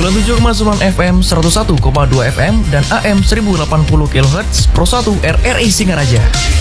97,9 FM, 101,2 FM, dan AM 1080 kHz Pro 1 RRI Singaraja.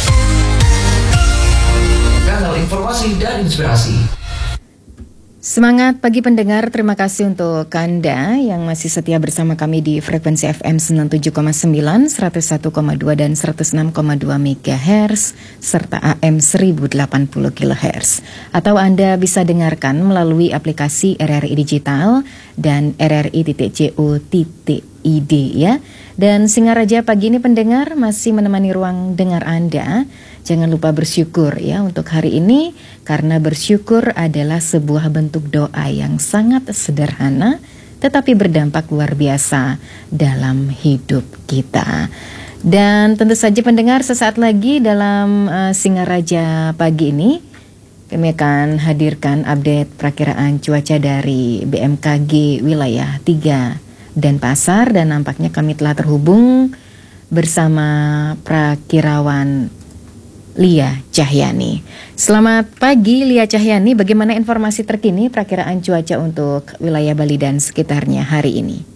Kanal informasi dan inspirasi. Semangat pagi pendengar, terima kasih untuk Anda yang masih setia bersama kami di frekuensi FM 97,9, 101,2 dan 106,2 MHz serta AM 1080 kHz. Atau Anda bisa dengarkan melalui aplikasi RRI Digital dan rri.co.id ya. Dan Singaraja pagi ini pendengar masih menemani ruang dengar Anda. Jangan lupa bersyukur ya untuk hari ini, karena bersyukur adalah sebuah bentuk doa yang sangat sederhana tetapi berdampak luar biasa dalam hidup kita. Dan tentu saja pendengar, sesaat lagi dalam Singaraja pagi ini kami akan hadirkan update perakiraan cuaca dari BMKG wilayah 3 Denpasar, dan nampaknya kami telah terhubung bersama Prakirawan Lia Cahyani. Selamat pagi Lia Cahyani, bagaimana informasi terkini perakiraan cuaca untuk wilayah Bali dan sekitarnya hari ini?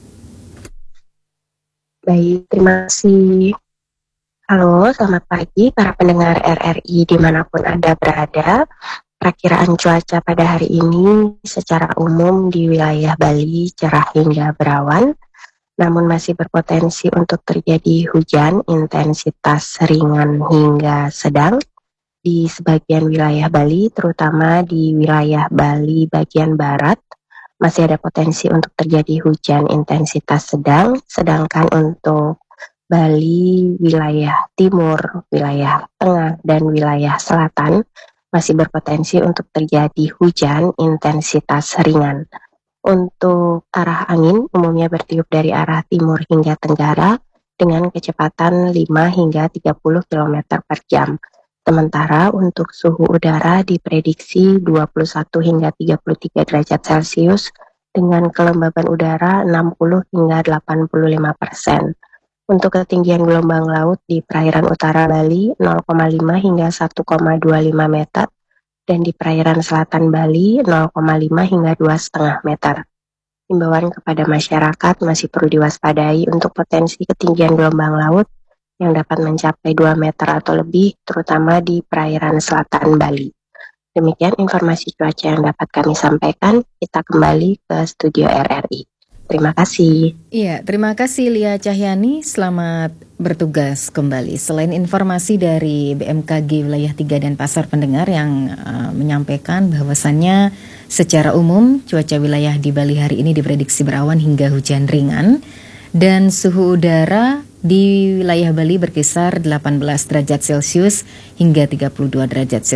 Baik, terima kasih. Halo, selamat pagi para pendengar RRI dimanapun Anda berada. Perakiraan cuaca pada hari ini secara umum di wilayah Bali cerah hingga berawan, namun masih berpotensi untuk terjadi hujan intensitas ringan hingga sedang di sebagian wilayah Bali, terutama di wilayah Bali bagian barat. Masih ada potensi untuk terjadi hujan intensitas sedang, sedangkan untuk Bali wilayah timur, wilayah tengah, dan wilayah selatan masih berpotensi untuk terjadi hujan intensitas ringan. Untuk arah angin umumnya bertiup dari arah timur hingga tenggara dengan kecepatan 5 hingga 30 km per jam. Sementara untuk suhu udara diprediksi 21 hingga 33 derajat Celcius dengan kelembaban udara 60 hingga 85%. Untuk ketinggian gelombang laut di perairan utara Bali 0,5 hingga 1,25 meter. Dan di perairan selatan Bali 0,5 hingga 2,5 meter. Himbauan kepada masyarakat masih perlu diwaspadai untuk potensi ketinggian gelombang laut yang dapat mencapai 2 meter atau lebih, terutama di perairan selatan Bali. Demikian informasi cuaca yang dapat kami sampaikan. Kita kembali ke studio RRI. Terima kasih. Iya, terima kasih Lia Cahyani, selamat bertugas kembali. Selain informasi dari BMKG wilayah 3 Denpasar pendengar yang menyampaikan bahwasannya secara umum cuaca wilayah di Bali hari ini diprediksi berawan hingga hujan ringan, dan suhu udara di wilayah Bali berkisar 18 derajat Celcius hingga 32 derajat Celcius.